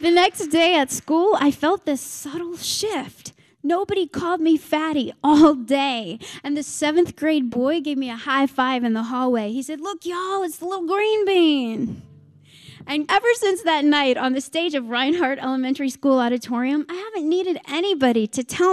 The next day at school, I felt this subtle shift. Nobody called me fatty all day. And the 7th grade boy gave me a high five in the hallway. He said, "Look, y'all, it's the little green bean." And ever since that night on the stage of Reinhardt Elementary School auditorium, I haven't needed anybody to tell